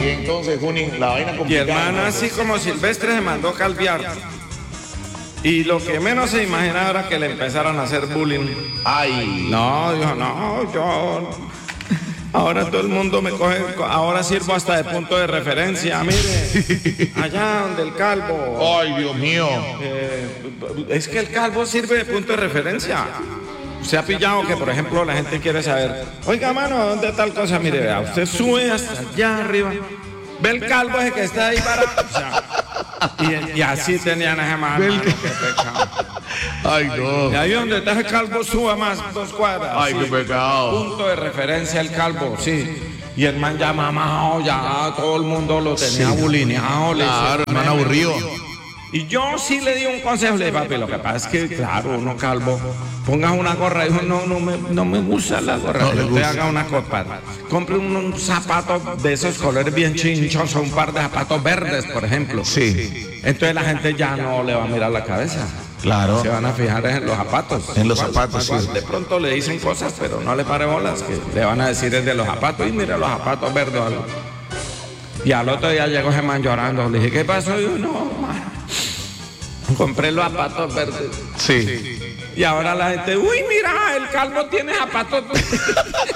Y entonces, Junín, la vaina Y complicada. hermano, así como Silvestre se mandó calviar. Y lo que menos se imaginaba era que le empezaran a hacer bullying. Ay. No, dijo, no, yo... Ahora todo el mundo me coge, ahora sirvo hasta de punto de referencia. Mire, allá donde el calvo. Ay, Dios mío. Es que el calvo sirve de punto de referencia. Se ha pillado que, por ejemplo, la gente quiere saber, oiga, mano, ¿dónde tal cosa? Mire, vea, usted sube hasta allá arriba, ve el calvo ese que está ahí parado. O sea, y así tenían ese mano, qué pecado. Ay, no. Y ahí donde está el calvo, suba más 2 cuadras. Ay, sí. qué pecado. Punto de referencia el calvo, sí. Y el man ya mamado, ya todo el mundo lo tenía bulineado. Claro, hermano, aburrido. Y yo sí le di un consejo, le dije, papi, lo que pasa es que, claro, uno calvo, pongas una gorra. Dijo, no me gusta la gorra. No le Usted gusta. haga una copa. Compre un zapato de esos colores bien chinchos, o un par de zapatos verdes, por ejemplo. Sí. Entonces la gente ya no le va a mirar la cabeza. Claro. Se van a fijar en los zapatos. En los zapatos, Igual, sí. de pronto le dicen cosas, pero no le pare bolas, que le van a decir es de los zapatos. Y mira los zapatos verdes o algo. Y al otro día llegó ese man llorando. Le dije, ¿qué pasó? Y yo, no, man. Compré los zapatos verdes. Sí. Y ahora la gente, uy, mira, el calvo tiene zapatos.